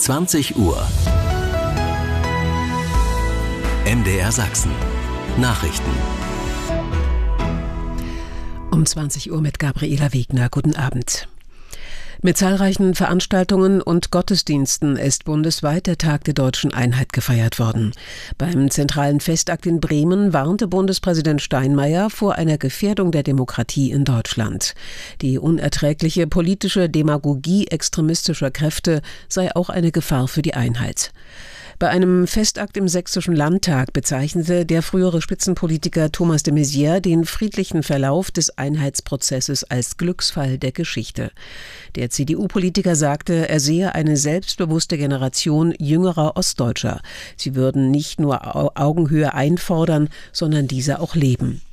20 Uhr. MDR Sachsen. Nachrichten. Um 20 Uhr mit Gabriela Wegner. Guten Abend. Mit zahlreichen Veranstaltungen und Gottesdiensten ist bundesweit der Tag der Deutschen Einheit gefeiert worden. Beim zentralen Festakt in Bremen warnte Bundespräsident Steinmeier vor einer Gefährdung der Demokratie in Deutschland. Die unerträgliche politische Demagogie extremistischer Kräfte sei auch eine Gefahr für die Einheit. Bei einem Festakt im Sächsischen Landtag bezeichnete der frühere Spitzenpolitiker Thomas de Maizière den friedlichen Verlauf des Einheitsprozesses als Glücksfall der Geschichte. Der CDU-Politiker sagte, er sehe eine selbstbewusste Generation jüngerer Ostdeutscher. Sie würden nicht nur Augenhöhe einfordern, sondern diese auch leben.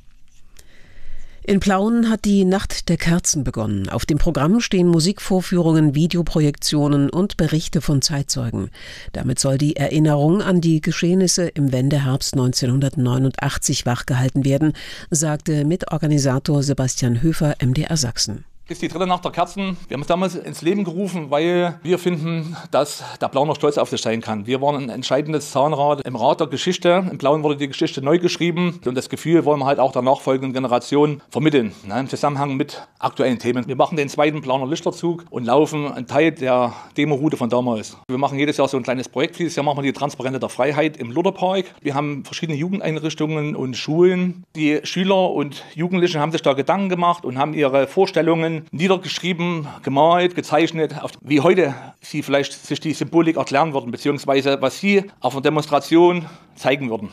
In Plauen hat die Nacht der Kerzen begonnen. Auf dem Programm stehen Musikvorführungen, Videoprojektionen und Berichte von Zeitzeugen. Damit soll die Erinnerung an die Geschehnisse im Wendeherbst 1989 wachgehalten werden, sagte Mitorganisator Sebastian Höfer, MDR Sachsen. Das ist die dritte Nacht der Kerzen. Wir haben es damals ins Leben gerufen, weil wir finden, dass der Plauner stolz auf sich sein kann. Wir waren ein entscheidendes Zahnrad im Rad der Geschichte. Im Plauen wurde die Geschichte neu geschrieben und das Gefühl wollen wir halt auch der nachfolgenden Generation vermitteln, im Zusammenhang mit aktuellen Themen. Wir machen den zweiten Plauner Lichterzug und laufen einen Teil der Demo-Route von damals. Wir machen jedes Jahr so ein kleines Projekt. Dieses Jahr machen wir die Transparente der Freiheit im Lutherpark. Wir haben verschiedene Jugendeinrichtungen und Schulen. Die Schüler und Jugendlichen haben sich da Gedanken gemacht und haben ihre Vorstellungen niedergeschrieben, gemalt, gezeichnet, wie heute sie vielleicht sich die Symbolik erklären würden, beziehungsweise was sie auf einer Demonstration zeigen würden.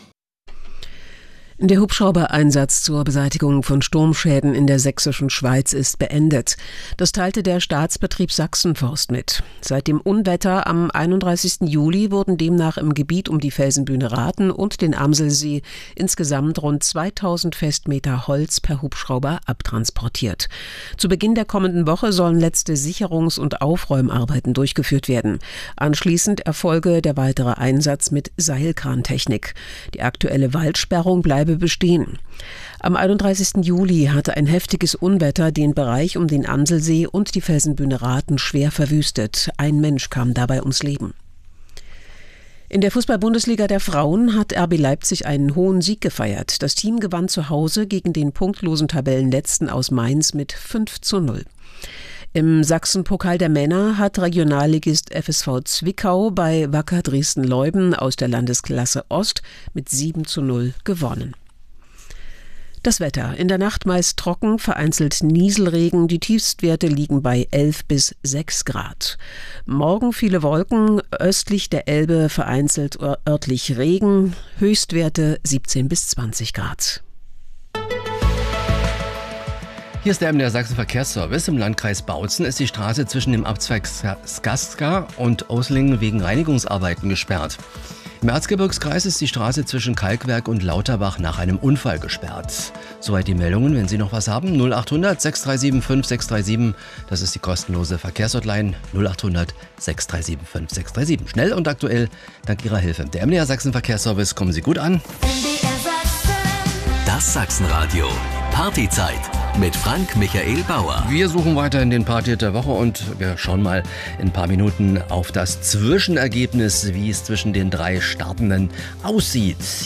Der Hubschrauber-Einsatz zur Beseitigung von Sturmschäden in der sächsischen Schweiz ist beendet. Das teilte der Staatsbetrieb Sachsenforst mit. Seit dem Unwetter am 31. Juli wurden demnach im Gebiet um die Felsenbühne Rathen und den Amselsee insgesamt rund 2000 Festmeter Holz per Hubschrauber abtransportiert. Zu Beginn der kommenden Woche sollen letzte Sicherungs- und Aufräumarbeiten durchgeführt werden. Anschließend erfolge der weitere Einsatz mit Seilkrantechnik. Die aktuelle Waldsperrung bleibe bestehen. Am 31. Juli hatte ein heftiges Unwetter den Bereich um den Amselsee und die Felsenbühne Rathen schwer verwüstet. Ein Mensch kam dabei ums Leben. In der Fußball-Bundesliga der Frauen hat RB Leipzig einen hohen Sieg gefeiert. Das Team gewann zu Hause gegen den punktlosen Tabellenletzten aus Mainz mit 5:0. Im Sachsenpokal der Männer hat Regionalligist FSV Zwickau bei Wacker Dresden-Leuden aus der Landesklasse Ost mit 7:0 gewonnen. Das Wetter. In der Nacht meist trocken, vereinzelt Nieselregen. Die Tiefstwerte liegen bei 11 bis 6 Grad. Morgen viele Wolken, östlich der Elbe vereinzelt örtlich Regen. Höchstwerte 17 bis 20 Grad. Hier ist der MDR Sachsen Verkehrsservice. Im Landkreis Bautzen ist die Straße zwischen dem Abzweig Skaska und Oslingen wegen Reinigungsarbeiten gesperrt. Im Erzgebirgskreis ist die Straße zwischen Kalkwerk und Lauterbach nach einem Unfall gesperrt. Soweit die Meldungen. Wenn Sie noch was haben, 0800 637 5637. Das ist die kostenlose Verkehrshotline 0800 637 5637. Schnell und aktuell dank Ihrer Hilfe. Der MDR Sachsen Verkehrsservice, kommen Sie gut an. Das Sachsenradio. Partyzeit mit Frank Michael Bauer. Wir suchen weiterhin den Party der Woche und wir schauen mal in ein paar Minuten auf das Zwischenergebnis, wie es zwischen den drei Startenden aussieht.